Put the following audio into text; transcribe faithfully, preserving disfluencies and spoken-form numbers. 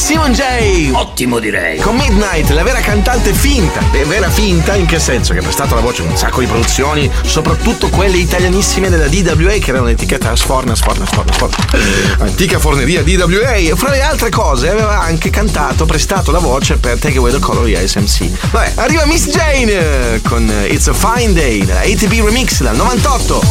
Simon J. Ottimo, direi. Con Midnight, la vera cantante finta. E vera finta in che senso? Che ha prestato la voce a un sacco di produzioni, soprattutto quelle italianissime della D W A, che era un'etichetta sforna, sforna, sforna, sforna. Antica forneria D W A. E fra le altre cose aveva anche cantato, prestato la voce per Take Away the Color di S M C. Vabbè, arriva Miss Jane con It's a Fine Day della A T B Remix del novantotto.